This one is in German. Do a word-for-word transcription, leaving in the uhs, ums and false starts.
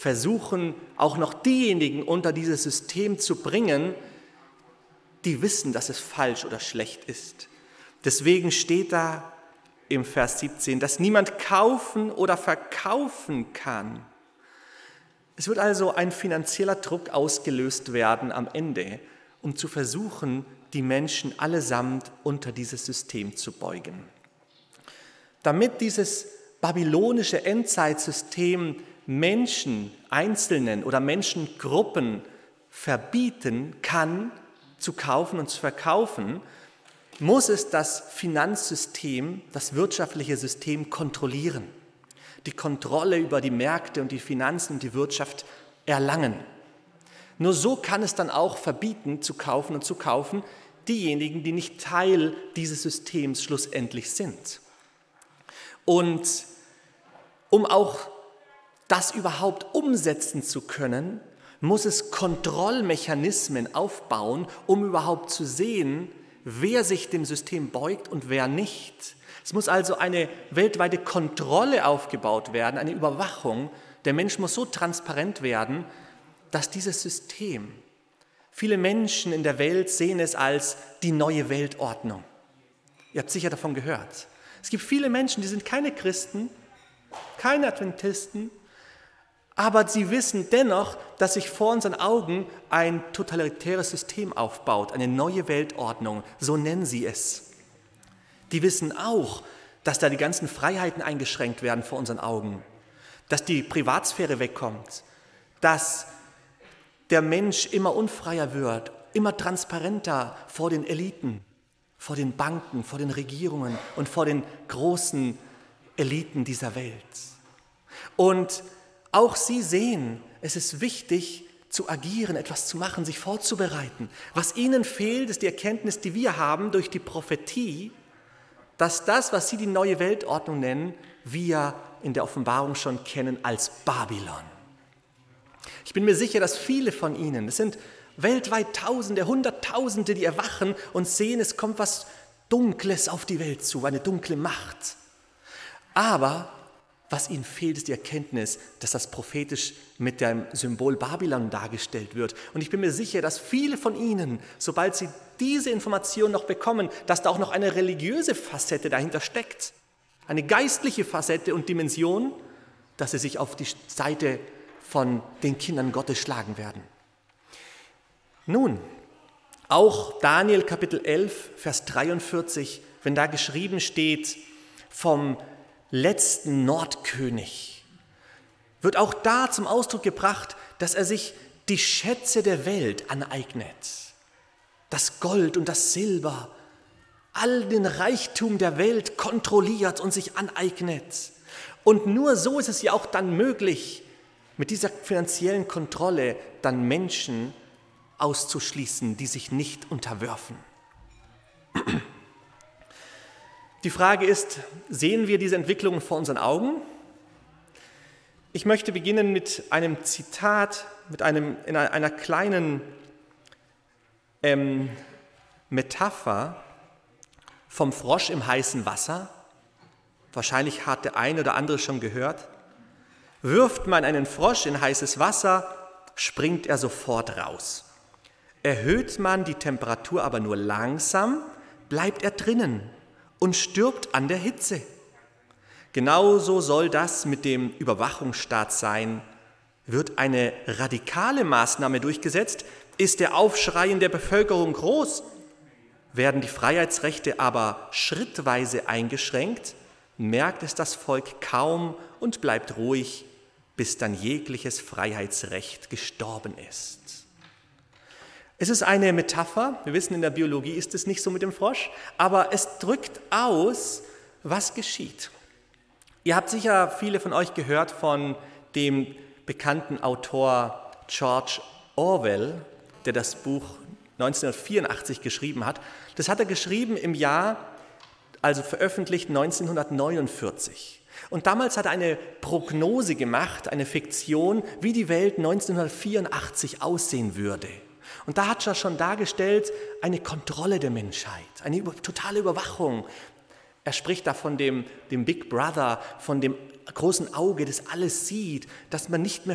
versuchen auch noch diejenigen unter dieses System zu bringen, die wissen, dass es falsch oder schlecht ist. Deswegen steht da im Vers siebzehn, dass niemand kaufen oder verkaufen kann. Es wird also ein finanzieller Druck ausgelöst werden am Ende, um zu versuchen, die Menschen allesamt unter dieses System zu beugen. Damit dieses babylonische Endzeitsystem Menschen, Einzelnen oder Menschengruppen verbieten kann, zu kaufen und zu verkaufen, muss es das Finanzsystem, das wirtschaftliche System kontrollieren, die Kontrolle über die Märkte und die Finanzen und die Wirtschaft erlangen. Nur so kann es dann auch verbieten, zu kaufen und zu kaufen, diejenigen, die nicht Teil dieses Systems schlussendlich sind. Und um auch das überhaupt umsetzen zu können, muss es Kontrollmechanismen aufbauen, um überhaupt zu sehen, wer sich dem System beugt und wer nicht. Es muss also eine weltweite Kontrolle aufgebaut werden, eine Überwachung. Der Mensch muss so transparent werden, dass dieses System, viele Menschen in der Welt sehen es als die neue Weltordnung. Ihr habt sicher davon gehört. Es gibt viele Menschen, die sind keine Christen, keine Adventisten, aber sie wissen dennoch, dass sich vor unseren Augen ein totalitäres System aufbaut, eine neue Weltordnung, so nennen sie es. Die wissen auch, dass da die ganzen Freiheiten eingeschränkt werden vor unseren Augen, dass die Privatsphäre wegkommt, dass der Mensch immer unfreier wird, immer transparenter vor den Eliten, vor den Banken, vor den Regierungen und vor den großen Eliten dieser Welt. Und auch sie sehen, es ist wichtig zu agieren, etwas zu machen, sich vorzubereiten. Was ihnen fehlt, ist die Erkenntnis, die wir haben durch die Prophetie, dass das, was sie die neue Weltordnung nennen, wir in der Offenbarung schon kennen als Babylon. Ich bin mir sicher, dass viele von ihnen, es sind weltweit Tausende, Hunderttausende, die erwachen und sehen, es kommt was Dunkles auf die Welt zu, eine dunkle Macht. Aber was ihnen fehlt, ist die Erkenntnis, dass das prophetisch mit dem Symbol Babylon dargestellt wird. Und ich bin mir sicher, dass viele von ihnen, sobald sie diese Information noch bekommen, dass da auch noch eine religiöse Facette dahinter steckt, eine geistliche Facette und Dimension, dass sie sich auf die Seite von den Kindern Gottes schlagen werden. Nun, auch Daniel Kapitel elf, Vers dreiundvierzig, wenn da geschrieben steht vom letzten Nordkönig, wird auch da zum Ausdruck gebracht, dass er sich die Schätze der Welt aneignet. Das Gold und das Silber, all den Reichtum der Welt kontrolliert und sich aneignet. Und nur so ist es ja auch dann möglich, mit dieser finanziellen Kontrolle dann Menschen auszuschließen, die sich nicht unterwerfen. Die Frage ist, sehen wir diese Entwicklungen vor unseren Augen? Ich möchte beginnen mit einem Zitat, mit einem, in einer kleinen ähm, Metapher vom Frosch im heißen Wasser. Wahrscheinlich hat der eine oder andere schon gehört. Wirft man einen Frosch in heißes Wasser, springt er sofort raus. Erhöht man die Temperatur aber nur langsam, bleibt er drinnen und stirbt an der Hitze. Genauso soll das mit dem Überwachungsstaat sein. Wird eine radikale Maßnahme durchgesetzt, ist der Aufschrei in der Bevölkerung groß. Werden die Freiheitsrechte aber schrittweise eingeschränkt, merkt es das Volk kaum und bleibt ruhig, bis dann jegliches Freiheitsrecht gestorben ist. Es ist eine Metapher, wir wissen, in der Biologie ist es nicht so mit dem Frosch, aber es drückt aus, was geschieht. Ihr habt sicher viele von euch gehört von dem bekannten Autor George Orwell, der das Buch neunzehnhundertvierundachtzig geschrieben hat. Das hat er geschrieben im Jahr, also veröffentlicht neunzehnhundertneunundvierzig. Und damals hat er eine Prognose gemacht, eine Fiktion, wie die Welt neunzehnhundertvierundachtzig aussehen würde. Und da hat er schon dargestellt, eine Kontrolle der Menschheit, eine totale Überwachung. Er spricht da von dem, dem Big Brother, von dem großen Auge, das alles sieht, dass man nicht mehr